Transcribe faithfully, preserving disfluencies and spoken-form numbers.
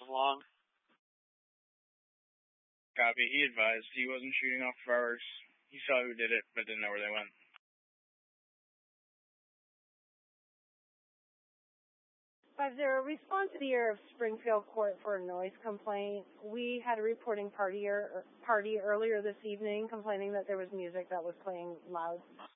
along. Copy. He advised he wasn't shooting off fireworks. He saw who did it, but didn't know where they went. five zero, respond to the area of Springfield Court for a noise complaint. We had a reporting party, er, party earlier this evening complaining that there was music that was playing loud.